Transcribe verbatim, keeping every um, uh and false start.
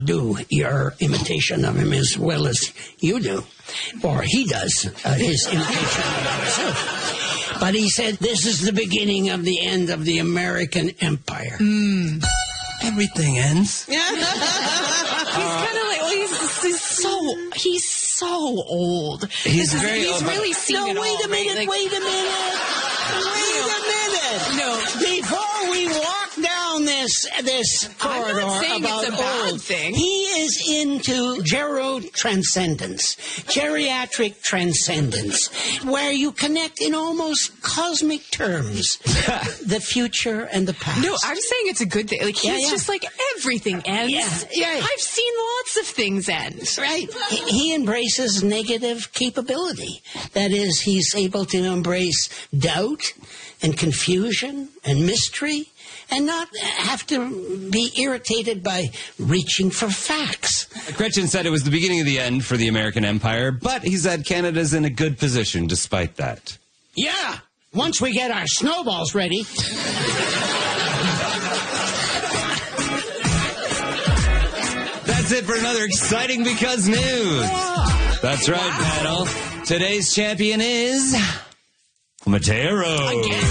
do your imitation of him as well as you do, or he does uh, his imitation of himself. But he said, this is the beginning of the end of the American empire. Mm. Everything ends. He's kind of like, well, he's, he's so, he's so old. He's This is- very he's old, really but- seen No, it wait all, a minute, right? Like, wait a minute, wait a minute. No. Before we walk down this this I'm not corridor saying about it's a bad old, thing. he is into gerotranscendence, geriatric transcendence, where you connect in almost cosmic terms the future and the past. No, I'm saying it's a good thing. Like, he's Yeah, yeah. just like, everything ends. Yeah, yeah. I've seen lots of things end. Right. He, he embraces negative capability. That is, he's able to embrace doubt and confusion and mystery and not have to be irritated by reaching for facts. Gretchen said it was the beginning of the end for the American empire, but he said Canada's in a good position despite that. Yeah. Once we get our snowballs ready. That's it for another Exciting Because News. That's right, panel. Today's champion is Mateo. Again.